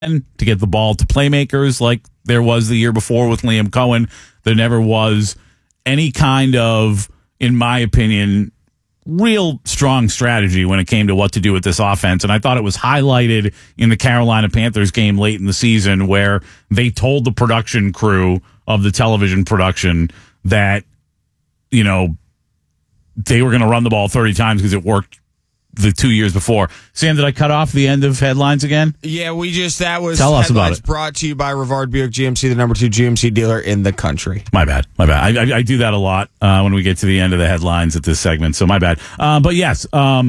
to get the ball to playmakers like there was the year before with Liam Cohen. There never was any kind of, in my opinion, real strong strategy when it came to what to do with this offense. And I thought it was highlighted in the Carolina Panthers game late in the season where they told the production crew of the television production that, you know, they were going to run the ball 30 times because it worked the 2 years before. Sam, did I cut off the end of headlines again? Yeah, that was Tell us about it. Brought to you by Rivard Buick GMC, the number 2 GMC dealer in the country. My bad. I do that a lot when we get to the end of the headlines at this segment, so my bad. But yes,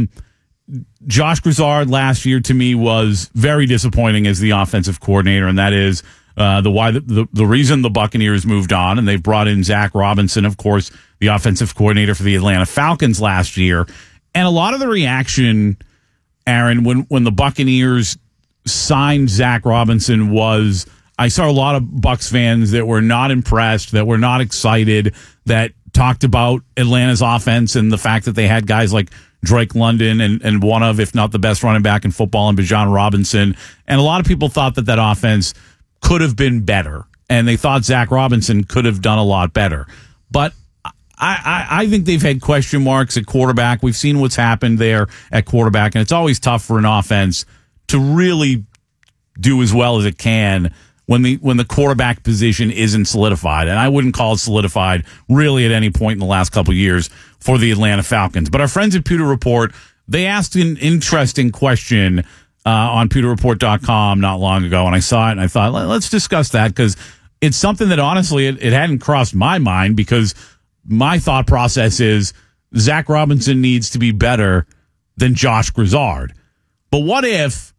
Josh Grizzard last year to me was very disappointing as the offensive coordinator, and that is the reason the Buccaneers moved on, and they brought in Zach Robinson, of course, the offensive coordinator for the Atlanta Falcons last year. And a lot of the reaction, Aaron, when the Buccaneers signed Zach Robinson was, I saw a lot of Bucs fans that were not impressed, that were not excited, that talked about Atlanta's offense and the fact that they had guys like Drake London and one of, if not the best running back in football, and Bijan Robinson. And a lot of people thought that offense could have been better. And they thought Zach Robinson could have done a lot better. But I think they've had question marks at quarterback. We've seen what's happened there at quarterback, and it's always tough for an offense to really do as well as it can when the quarterback position isn't solidified. And I wouldn't call it solidified really at any point in the last couple of years for the Atlanta Falcons. But our friends at Pewter Report, they asked an interesting question on PewterReport.com not long ago, and I saw it and I thought, let's discuss that, because it's something that honestly it hadn't crossed my mind, because my thought process is Zach Robinson needs to be better than Josh Grizzard. But what if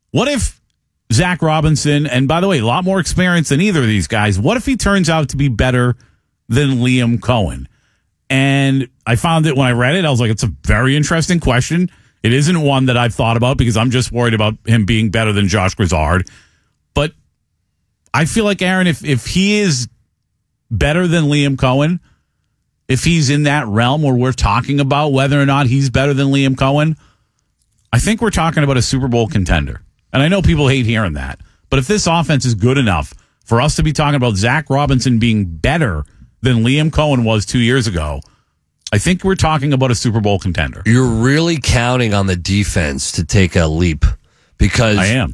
Zach Robinson, and by the way, a lot more experience than either of these guys, what if he turns out to be better than Liam Cohen? And I found that when I read it, I was like, it's a very interesting question. It isn't one that I've thought about because I'm just worried about him being better than Josh Grizzard. But I feel like, Aaron, if he is better than Liam Cohen, if he's in that realm where we're talking about whether or not he's better than Liam Cohen, I think we're talking about a Super Bowl contender. And I know people hate hearing that, but if this offense is good enough for us to be talking about Zach Robinson being better than Liam Cohen was 2 years ago, I think we're talking about a Super Bowl contender. You're really counting on the defense to take a leap, because I am.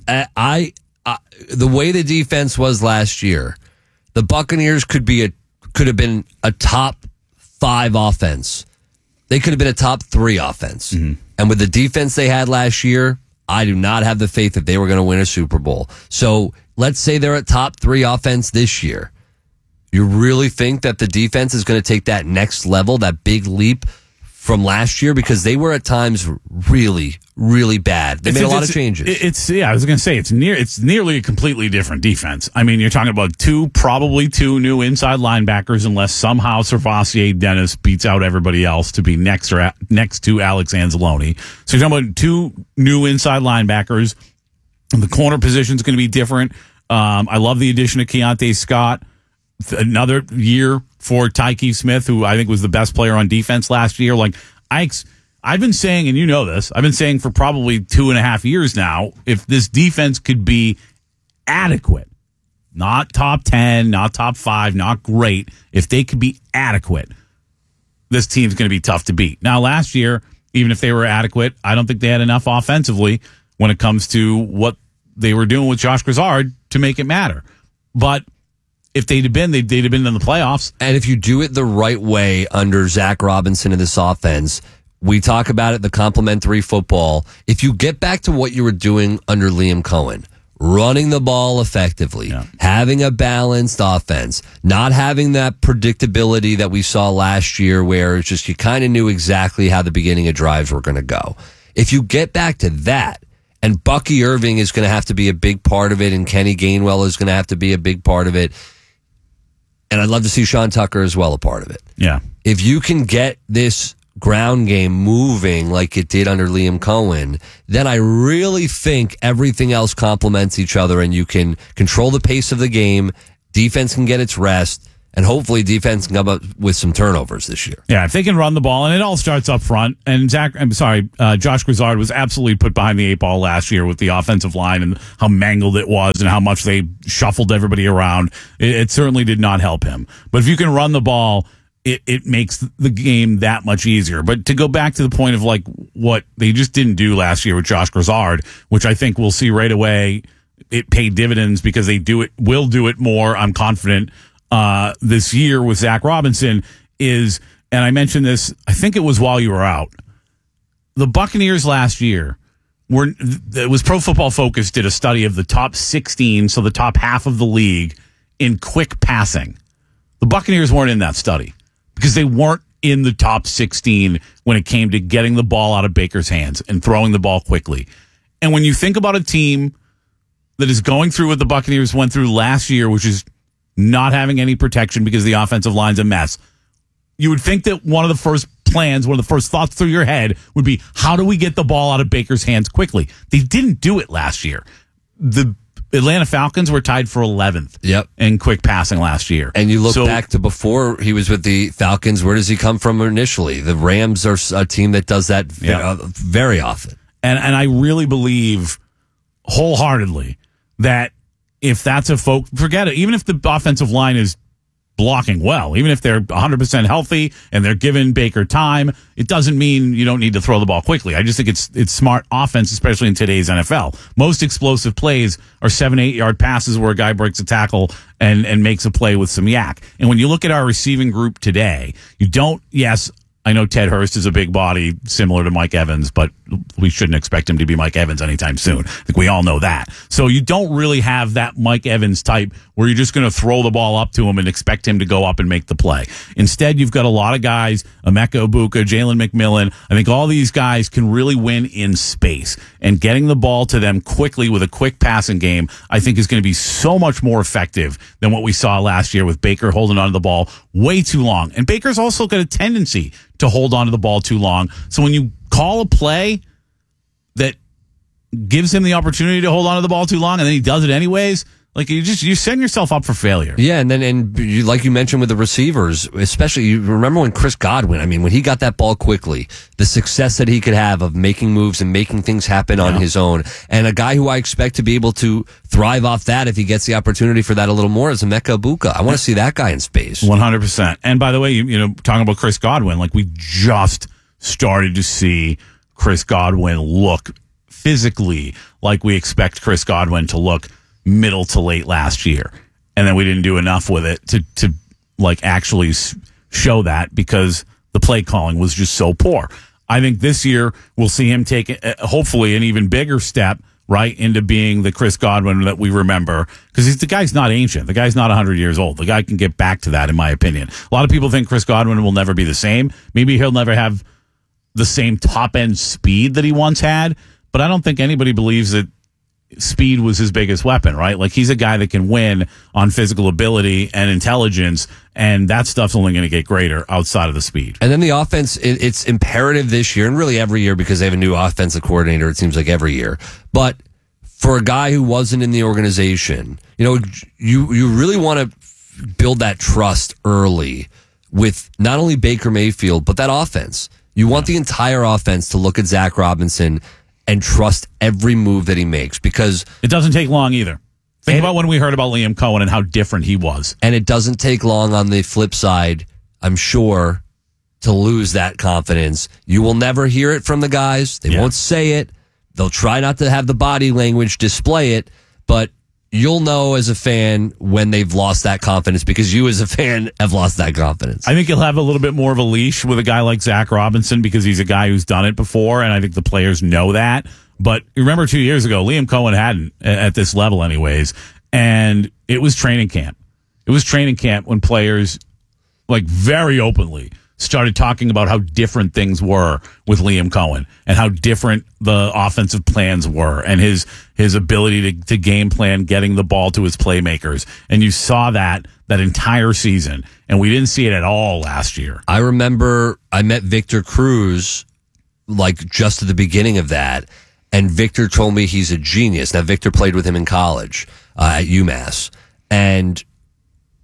The way the defense was last year, the Buccaneers could have been a top 5 offense. They could have been a top 3 offense. Mm-hmm. And with the defense they had last year, I do not have the faith that they were going to win a Super Bowl. So let's say they're a top 3 offense this year. You really think that the defense is going to take that next level, that big leap from last year? Because they were at times really, really bad. They made a lot of changes. I was going to say, it's nearly a completely different defense. I mean, you're talking about probably two new inside linebackers, unless somehow Servassier Dennis beats out everybody else to be next to Alex Anzalone. So you're talking about 2 new inside linebackers. The corner position is going to be different. I love the addition of Keontae Scott. Another year for Tyke Smith, who I think was the best player on defense last year. Like I've been saying, and you know this, I've been saying for probably 2.5 years now, if this defense could be adequate, not top 10, not top 5, not great, if they could be adequate, this team's going to be tough to beat. Now, last year, even if they were adequate, I don't think they had enough offensively when it comes to what they were doing with Josh Grizzard to make it matter. But if they'd have been in the playoffs. And if you do it the right way under Zach Robinson in this offense, we talk about it, the complementary football. If you get back to what you were doing under Liam Cohen, running the ball effectively, having a balanced offense, not having that predictability that we saw last year where it's just you kind of knew exactly how the beginning of drives were going to go. If you get back to that, and Bucky Irving is going to have to be a big part of it, and Kenny Gainwell is going to have to be a big part of it, and I'd love to see Sean Tucker as well a part of it. Yeah. If you can get this ground game moving like it did under Liam Cohen, then I really think everything else complements each other and you can control the pace of the game, defense can get its rest, And hopefully defense can come up with some turnovers this year. Yeah, if they can run the ball, and it all starts up front. And Josh Grizzard was absolutely put behind the 8 ball last year with the offensive line and how mangled it was and how much they shuffled everybody around. It certainly did not help him. But if you can run the ball, it makes the game that much easier. But to go back to the point of like what they just didn't do last year with Josh Grizzard, which I think we'll see right away, it paid dividends because will do it more. I'm confident. This year with Zach Robinson and I mentioned this, I think it was while you were out. The Buccaneers last year it was Pro Football Focus did a study of the top 16, so the top half of the league in quick passing. The Buccaneers weren't in that study because they weren't in the top 16 when it came to getting the ball out of Baker's hands and throwing the ball quickly. And when you think about a team that is going through what the Buccaneers went through last year, which is not having any protection because the offensive line's a mess, you would think that one of the first thoughts through your head would be, how do we get the ball out of Baker's hands quickly? They didn't do it last year. The Atlanta Falcons were tied for 11th in quick passing last year. And you look back to before he was with the Falcons, where does he come from initially? The Rams are a team that does that very often. And I really believe wholeheartedly that if that's forget it. Even if the offensive line is blocking well, even if they're 100% healthy and they're giving Baker time, it doesn't mean you don't need to throw the ball quickly. I just think it's smart offense, especially in today's NFL. Most explosive plays are 7-8 yard passes where a guy breaks a tackle and makes a play with some yak. And when you look at our receiving group today, I know Ted Hurst is a big body similar to Mike Evans, but we shouldn't expect him to be Mike Evans anytime soon. I think we all know that. So you don't really have that Mike Evans type where you're just going to throw the ball up to him and expect him to go up and make the play. Instead, you've got a lot of guys, Emeka Egbuka, Jalen McMillan. I think all these guys can really win in space. And getting the ball to them quickly with a quick passing game, I think is going to be so much more effective than what we saw last year with Baker holding onto the ball way too long. And Baker's also got a tendency to hold on to the ball too long. So when you call a play that gives him the opportunity to hold on to the ball too long and then he does it anyways, like you setting yourself up for failure. Yeah, and like you mentioned with the receivers, especially you remember when Chris Godwin, I mean, when he got that ball quickly, the success that he could have of making moves and making things happen on his own, and a guy who I expect to be able to thrive off that if he gets the opportunity for that a little more is Emeka Egbuka. I want to see that guy in space. 100%. And by the way, talking about Chris Godwin, like we just started to see Chris Godwin look physically like we expect Chris Godwin to look middle to late last year. And then we didn't do enough with it to like actually show that because the play calling was just so poor. I think this year we'll see him take hopefully an even bigger step right into being the Chris Godwin that we remember, because the guy's not ancient. The guy's not 100 years old. The guy can get back to that, in my opinion. A lot of people think Chris Godwin will never be the same. Maybe he'll never have the same top end speed that he once had, but I don't think anybody believes that speed was his biggest weapon, right? Like he's a guy that can win on physical ability and intelligence, and that stuff's only going to get greater outside of the speed. And then the offense, it's imperative this year and really every year because they have a new offensive coordinator, it seems like every year. But for a guy who wasn't in the organization, you really want to build that trust early with not only Baker Mayfield, but that offense. You want the entire offense to look at Zach Robinson and trust every move that he makes, because it doesn't take long either. Think about when we heard about Liam Cohen and how different he was. And it doesn't take long on the flip side, I'm sure, to lose that confidence. You will never hear it from the guys. They won't say it. They'll try not to have the body language display it, but you'll know as a fan when they've lost that confidence because you as a fan have lost that confidence. I think you'll have a little bit more of a leash with a guy like Zach Robinson because he's a guy who's done it before, and I think the players know that. But remember 2 years ago, Liam Cohen hadn't at this level anyways, and it was training camp. It was training camp when players, like very openly, started talking about how different things were with Liam Cohen and how different the offensive plans were and his ability to game plan getting the ball to his playmakers. And you saw that entire season, and we didn't see it at all last year. I remember I met Victor Cruz like just at the beginning of that, and Victor told me he's a genius. Now, Victor played with him in college at UMass, and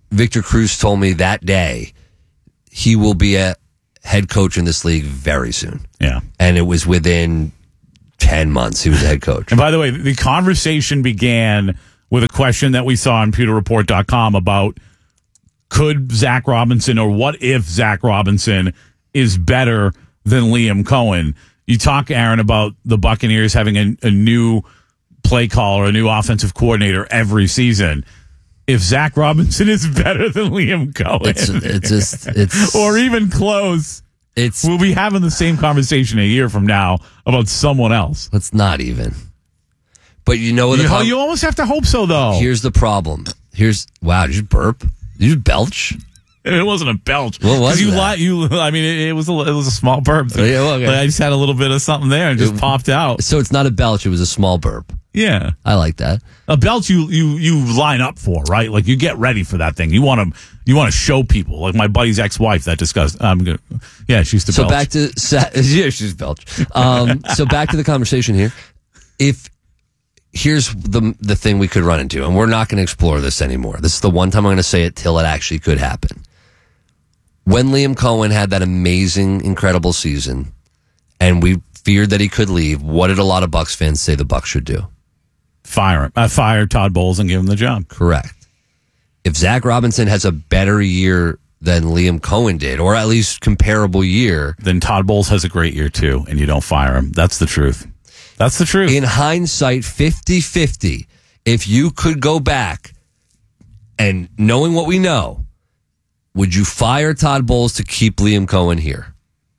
Victor Cruz told me that day he will be a head coach in this league very soon. Yeah. And it was within 10 months he was a head coach. And by the way, the conversation began with a question that we saw on pewterreport.com about could Zach Robinson, or what if Zach Robinson is better than Liam Cohen? You talk, Aaron, about the Buccaneers having a new play caller, a new offensive coordinator every season. If Zach Robinson is better than Liam Cohen, it's or even close, we'll be having the same conversation a year from now about someone else. It's not even. But you know what? You almost have to hope so, though. Here's the problem. Wow, did you burp? Did you belch? It wasn't a belch. What was it was a small burp. Yeah, well, okay. But I just had a little bit of something there and just popped out. So it's not a belch, it was a small burp. Yeah. I like that. A belch you line up for, right? Like you get ready for that thing. You want to show people. Like my buddy's ex-wife that discussed. She used to belch. So back to she's belch. So back to the conversation here. Here's the thing we could run into, and we're not going to explore this anymore. This is the one time I'm going to say it till it actually could happen. When Liam Cohen had that amazing, incredible season, and we feared that he could leave, what did a lot of Bucs fans say the Bucs should do? Fire him. Fire Todd Bowles and give him the job. Correct. If Zach Robinson has a better year than Liam Cohen did, or at least comparable year, then Todd Bowles has a great year too, and you don't fire him. That's the truth. That's the truth. In hindsight, 50-50, if you could go back and knowing what we know, would you fire Todd Bowles to keep Liam Cohen here?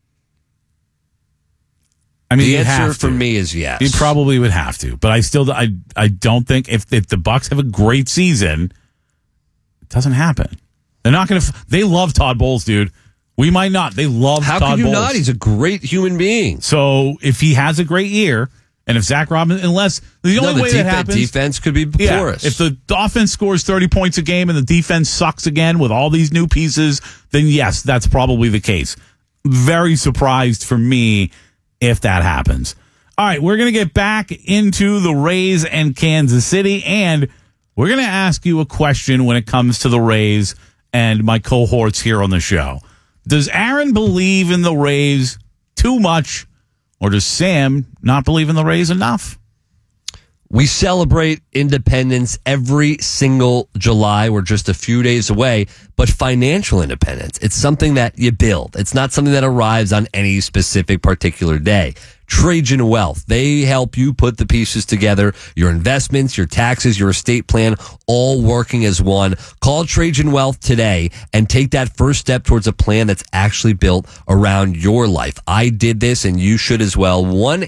I mean, the answer for me is yes. He probably would have to, but I don't think if the Bucs have a great season, it doesn't happen. They're not going to. They love Todd Bowles, dude. We might not. They love Todd Bowles. How could you not? He's a great human being. So if he has a great year, and if Zach Robinson, the only way that happens, defense could be porous. If the offense scores 30 points a game and the defense sucks again with all these new pieces, then yes, that's probably the case. Very surprised for me if that happens. All right, we're going to get back into the Rays and Kansas City, and we're going to ask you a question when it comes to the Rays and my cohorts here on the show. Does Aaron believe in the Rays too much, or does Sam not believe in the Rays enough? We celebrate independence every single July. We're just a few days away, but financial independence, it's something that you build. It's not something that arrives on any specific particular day. Trajan Wealth, they help you put the pieces together, your investments, your taxes, your estate plan, all working as one. Call Trajan Wealth today and take that first step towards a plan that's actually built around your life. I did this and you should as well.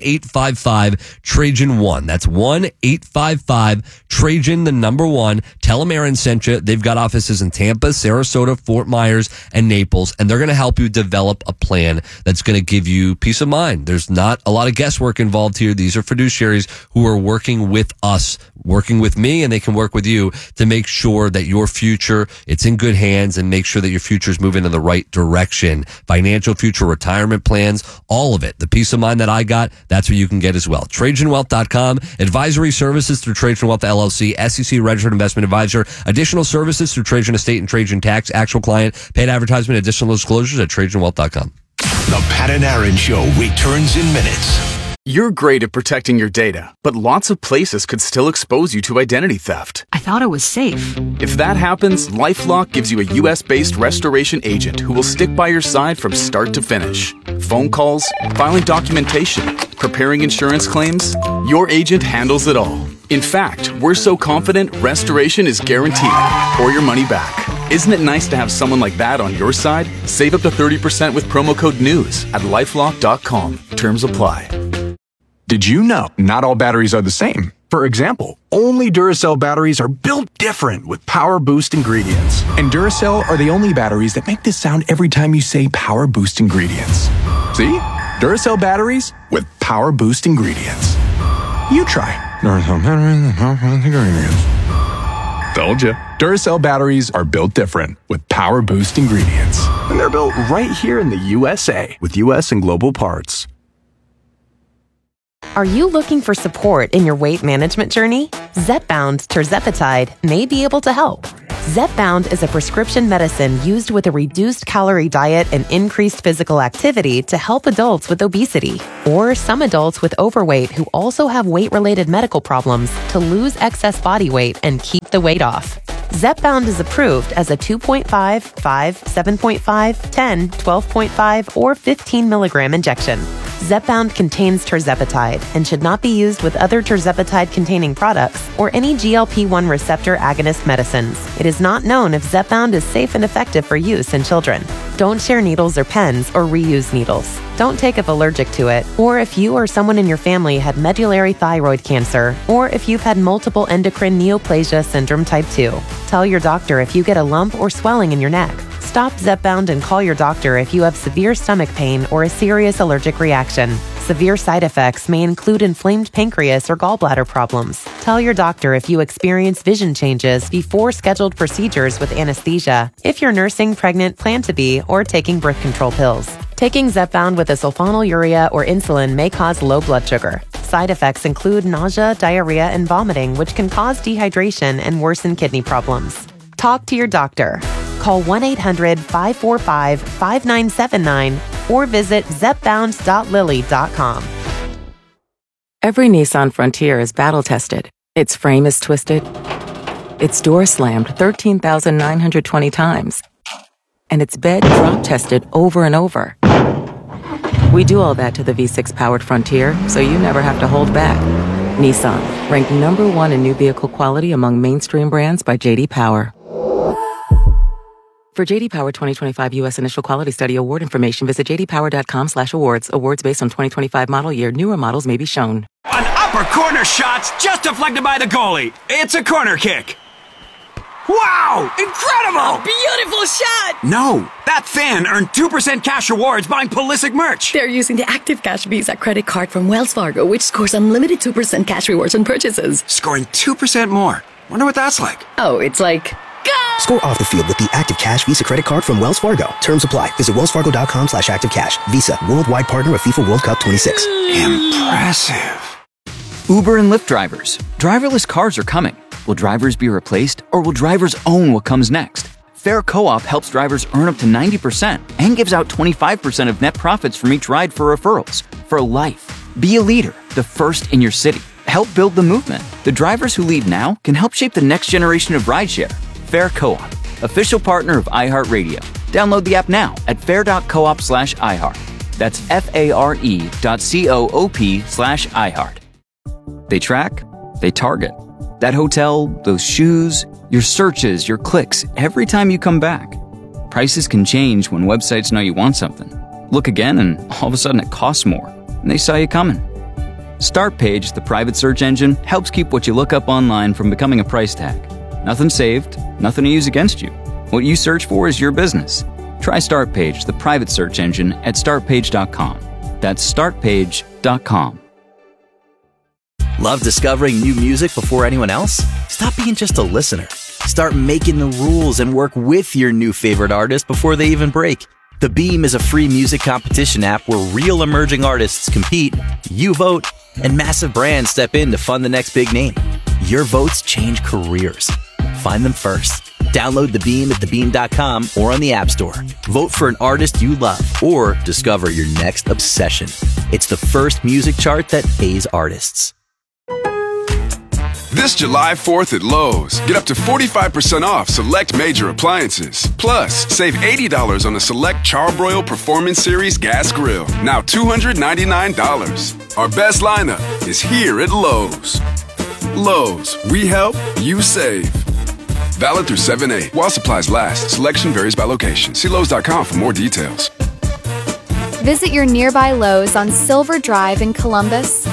1-855-TRAJAN-1. That's 1-855-TRAJAN, the number 1. Tell them Aaron sent you. They've got offices in Tampa, Sarasota, Fort Myers, and Naples, and they're going to help you develop a plan that's going to give you peace of mind. There's not a lot of guesswork involved here. These are fiduciaries who are working with us, working with me, and they can work with you to make sure that your future, it's in good hands, and make sure that your future is moving in the right direction. Financial future, retirement plans, all of it. The peace of mind that I got, that's what you can get as well. TrajanWealth.com. Advisory services through Trajan Wealth LLC, SEC registered investment advisor. Additional services through Trajan Estate and Trajan Tax. Actual client, paid advertisement, additional disclosures at TrajanWealth.com. The Pat and Aaron Show returns in minutes. You're great at protecting your data, but lots of places could still expose you to identity theft. I thought it was safe. If that happens, LifeLock gives you a U.S.-based restoration agent who will stick by your side from start to finish. Phone calls, filing documentation, preparing insurance claims, your agent handles it all. In fact, we're so confident restoration is guaranteed or your money back. Isn't it nice to have someone like that on your side? Save up to 30% with promo code NEWS at LifeLock.com. Terms apply. Did you know not all batteries are the same? For example, only Duracell batteries are built different with Power Boost ingredients. And Duracell are the only batteries that make this sound every time you say Power Boost ingredients. See? Duracell batteries with Power Boost ingredients. You try. Duracell batteries with Power Boost ingredients. Told you. Duracell batteries are built different with Power Boost ingredients. And they're built right here in the USA with US and global parts. Are you looking for support in your weight management journey? Zepbound tirzepatide may be able to help. Zepbound is a prescription medicine used with a reduced calorie diet and increased physical activity to help adults with obesity, or some adults with overweight who also have weight-related medical problems to lose excess body weight and keep the weight off. Zepbound is approved as a 2.5, 5, 7.5, 10, 12.5, or 15 milligram injection. Zepbound contains tirzepatide and should not be used with other tirzepatide-containing products or any GLP-1 receptor agonist medicines. It is not known if Zepbound is safe and effective for use in children. Don't share needles or pens or reuse needles. Don't take if allergic to it, or if you or someone in your family had medullary thyroid cancer, or if you've had multiple endocrine neoplasia syndrome type 2. Tell your doctor if you get a lump or swelling in your neck. Stop Zepbound and call your doctor if you have severe stomach pain or a serious allergic reaction. Severe side effects may include inflamed pancreas or gallbladder problems. Tell your doctor if you experience vision changes before scheduled procedures with anesthesia, if you're nursing, pregnant, plan to be, or taking birth control pills. Taking Zepbound with a sulfonylurea or insulin may cause low blood sugar. Side effects include nausea, diarrhea, and vomiting, which can cause dehydration and worsen kidney problems. Talk to your doctor. Call 1-800-545-5979 or visit zepbound.lilly.com. Every Nissan Frontier is battle-tested. Its frame is twisted. Its door slammed 13,920 times. And its bed drop-tested over and over. We do all that to the V6-powered Frontier, so you never have to hold back. Nissan, ranked number 1 in new vehicle quality among mainstream brands by J.D. Power. For J.D. Power 2025 U.S. Initial Quality Study award information, visit jdpower.com/awards. Awards based on 2025 model year. Newer models may be shown. An upper corner shot's just deflected by the goalie. It's a corner kick. Wow! Incredible! A beautiful shot! No, that fan earned 2% cash rewards buying Pulisic merch. They're using the Active Cash Visa credit card from Wells Fargo, which scores unlimited 2% cash rewards on purchases. Scoring 2% more. Wonder what that's like. Oh, it's like... Score off the field with the Active Cash Visa credit card from Wells Fargo. Terms apply. Visit wellsfargo.com/activecash. Visa, worldwide partner of FIFA World Cup 26. Impressive. Uber and Lyft drivers. Driverless cars are coming. Will drivers be replaced, or will drivers own what comes next? Fair Co-op helps drivers earn up to 90% and gives out 25% of net profits from each ride for referrals. For life. Be a leader, the first in your city. Help build the movement. The drivers who lead now can help shape the next generation of rideshare. Fair Co-op, official partner of iHeartRadio. Download the app now at fair.coop/iHeart. That's FARE.coop/iHeart. They track, they target. That hotel, those shoes, your searches, your clicks, every time you come back. Prices can change when websites know you want something. Look again and all of a sudden it costs more, and they saw you coming. Startpage, the private search engine, helps keep what you look up online from becoming a price tag. Nothing saved, nothing to use against you. What you search for is your business. Try Startpage, the private search engine, at startpage.com. That's startpage.com. Love discovering new music before anyone else? Stop being just a listener. Start making the rules and work with your new favorite artist before they even break. The Beam is a free music competition app where real emerging artists compete, you vote, and massive brands step in to fund the next big name. Your votes change careers. Find them first. Download The Beam at thebeam.com or on the App Store. Vote for an artist you love or discover your next obsession. It's the first music chart that pays artists. This July 4th at Lowe's, get up to 45% off select major appliances. Plus, save $80 on the select Charbroil Performance Series gas grill, now $299. Our best lineup is here at Lowe's. Lowe's, we help, you save. Valid through 7/8 while supplies last. Selection varies by location. See Lowe's.com for more details. Visit your nearby Lowe's on Silver Drive in Columbus.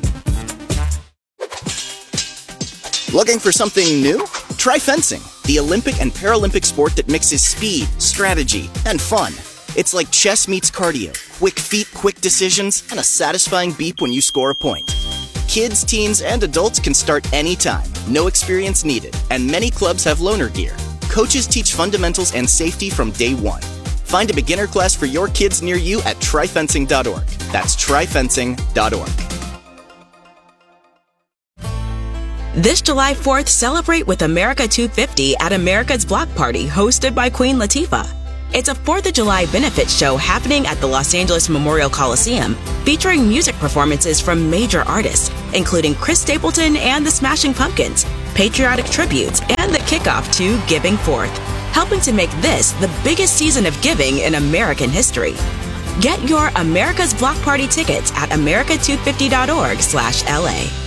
Looking for something new? Try fencing, the Olympic and Paralympic sport that mixes speed, strategy, and fun. It's like chess meets cardio, quick feet, quick decisions, and a satisfying beep when you score a point. Kids, teens, and adults can start anytime. No experience needed, and many clubs have loaner gear. Coaches teach fundamentals and safety from day one. Find a beginner class for your kids near you at This July 4th, celebrate with America 250 at America's Block Party, hosted by Queen Latifah. It's a 4th of July benefit show happening at the Los Angeles Memorial Coliseum, featuring music performances from major artists, including Chris Stapleton and the Smashing Pumpkins, patriotic tributes, and the kickoff to Giving Forth, helping to make this the biggest season of giving in American history. Get your America's Block Party tickets at america250.org/LA.